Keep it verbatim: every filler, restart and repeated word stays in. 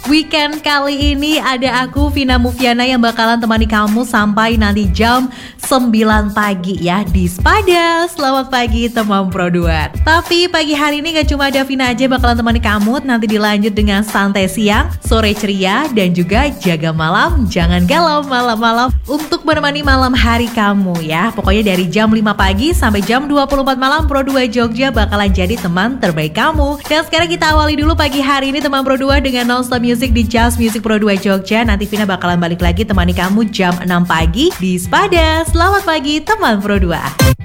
Weekend kali ini ada aku Vina Mufiana yang bakalan temani kamu sampai nanti jam sembilan pagi ya di Spada. Selamat pagi teman Pro dua. Tapi pagi hari ini gak cuma ada Vina aja bakalan temani kamu, nanti dilanjut dengan santai siang, sore ceria, dan juga jaga malam. Jangan galau malam-malam untuk menemani malam hari kamu ya. Pokoknya dari jam lima pagi sampai jam dua puluh empat malam Pro dua Jogja bakalan jadi teman terbaik kamu. Dan sekarang kita awali dulu pagi hari ini teman Pro dua dengan non-stop music di Just Music Pro dua Jogja. Nanti Vina bakalan balik lagi temani kamu jam enam pagi di Spada. Selamat pagi teman Pro dua.